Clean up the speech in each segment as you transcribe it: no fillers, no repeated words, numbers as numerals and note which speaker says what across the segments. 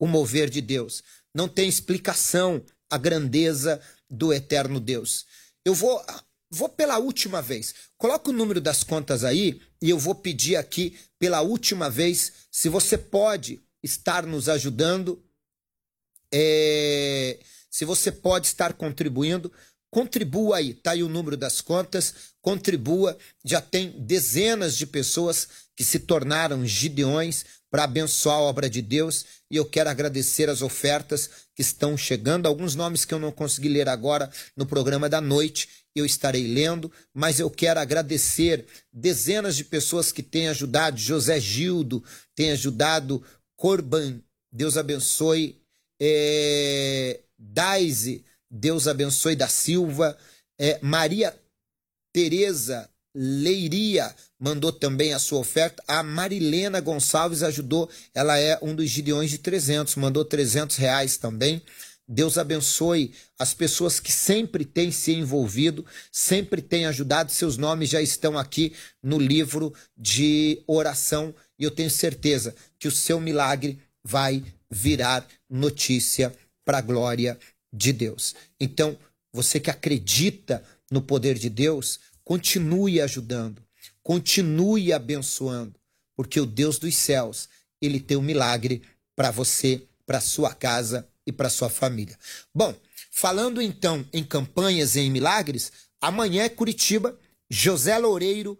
Speaker 1: o mover de Deus. Não tem explicação a grandeza do eterno Deus. Eu vou pela última vez. Coloca o número das contas aí e eu vou pedir aqui pela última vez se você pode estar nos ajudando, se você pode estar contribuindo. Contribua aí, tá aí o número das contas, contribua. Já tem dezenas de pessoas que se tornaram gideões para abençoar a obra de Deus, e eu quero agradecer as ofertas que estão chegando. Alguns nomes que eu não consegui ler agora no programa da noite, eu estarei lendo, mas eu quero agradecer dezenas de pessoas que têm ajudado. José Gildo tem ajudado, Corban, Deus abençoe, Daisy, Deus abençoe da Silva, Maria Tereza Leiria mandou também a sua oferta. A Marilena Gonçalves ajudou, ela é um dos gideões de 300, mandou R$300 também. Deus abençoe as pessoas que sempre têm se envolvido, sempre têm ajudado. Seus nomes já estão aqui no livro de oração e eu tenho certeza que o seu milagre vai virar notícia para a glória de Deus. Então, você que acredita no poder de Deus, continue ajudando, continue abençoando, porque o Deus dos céus, ele tem um milagre para você, para sua casa e para sua família. Bom, falando então em campanhas e em milagres, amanhã é Curitiba, José Loureiro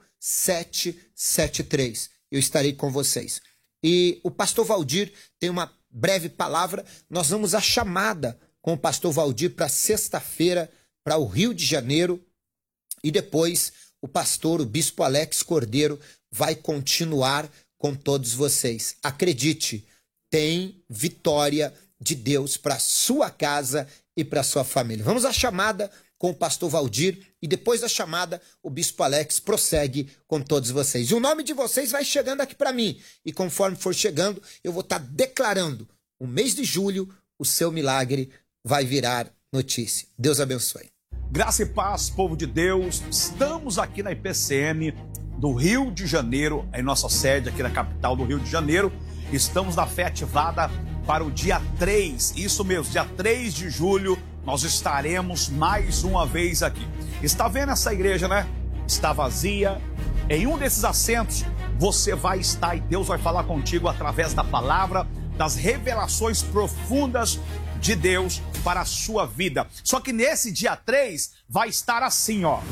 Speaker 1: 773. Eu estarei com vocês. E o pastor Valdir tem uma breve palavra. Nós vamos à chamada com o pastor Valdir para sexta-feira, para o Rio de Janeiro, e depois o pastor, o bispo Alex Cordeiro, vai continuar com todos vocês. Acredite, tem vitória de Deus para sua casa e para sua família. Vamos à chamada com o pastor Valdir e depois da chamada o bispo Alex prossegue com todos vocês. E o nome de vocês vai chegando aqui para mim e conforme for chegando eu vou estar declarando o mês de julho, o seu milagre vai virar notícia. Deus abençoe.
Speaker 2: Graça e paz, povo de Deus. Estamos aqui na IPCM do Rio de Janeiro, em nossa sede aqui na capital do Rio de Janeiro. Estamos na fé ativada para o dia 3, isso mesmo, dia 3 de julho, nós estaremos mais uma vez aqui. Está vendo essa igreja, né? Está vazia. Em um desses assentos você vai estar e Deus vai falar contigo através da palavra, das revelações profundas de Deus para a sua vida. Só que nesse dia 3 vai estar assim, ó.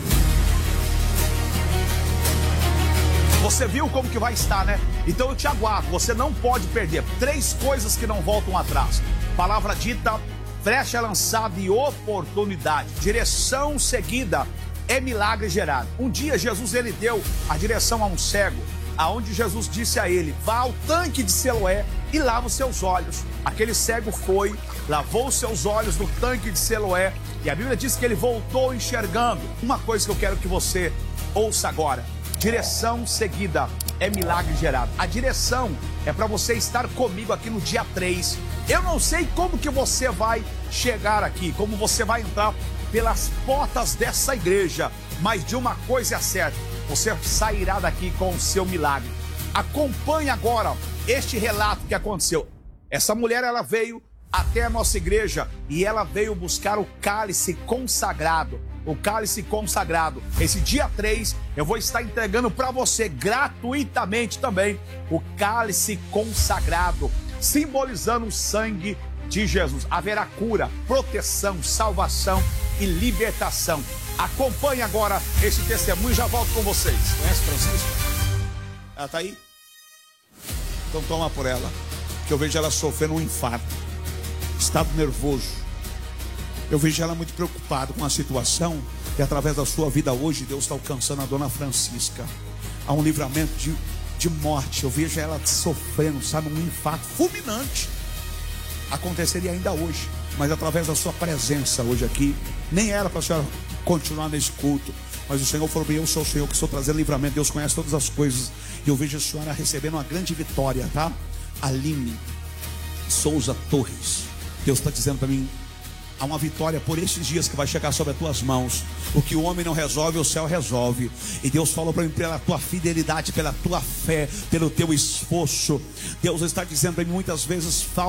Speaker 2: Você viu como que vai estar, né? Então eu te aguardo, você não pode perder. 3 coisas que não voltam atrás. Palavra dita, flecha lançada e oportunidade. Direção seguida é milagre gerado. Um dia Jesus ele deu a direção a um cego, aonde Jesus disse a ele, vá ao tanque de Siloé e lava os seus olhos. Aquele cego foi, lavou os seus olhos no tanque de Siloé e a Bíblia diz que ele voltou enxergando. Uma coisa que eu quero que você ouça agora. Direção seguida é milagre gerado. A direção é para você estar comigo aqui no dia 3. Eu não sei como que você vai chegar aqui, como você vai entrar pelas portas dessa igreja, mas de uma coisa é certa, você sairá daqui com o seu milagre. Acompanhe agora este relato que aconteceu. Essa mulher, ela veio até a nossa igreja e ela veio buscar o cálice consagrado. O cálice consagrado. Esse dia 3 eu vou estar entregando para você gratuitamente também o cálice consagrado, simbolizando o sangue de Jesus. Haverá cura, proteção, salvação e libertação. Acompanhe agora esse testemunho e já volto com vocês. Conhece Francisco? Ela tá aí? Então toma por ela, que eu vejo ela sofrendo um infarto, estado nervoso. Eu vejo ela muito preocupada com a situação e através da sua vida hoje Deus está alcançando a dona Francisca. Há um livramento de morte. Eu vejo ela sofrendo, sabe, um infarto fulminante. Aconteceria ainda hoje, mas através da sua presença hoje aqui, nem era para a senhora continuar nesse culto, mas o Senhor falou bem, eu sou o Senhor que estou trazendo livramento. Deus conhece todas as coisas e eu vejo a senhora recebendo uma grande vitória, tá? Aline Souza Torres, Deus está dizendo para mim, há uma vitória por esses dias que vai chegar sobre as tuas mãos. O que o homem não resolve, o céu resolve. E Deus falou para mim, pela tua fidelidade, pela tua fé, pelo teu esforço. Deus está dizendo para mim, muitas vezes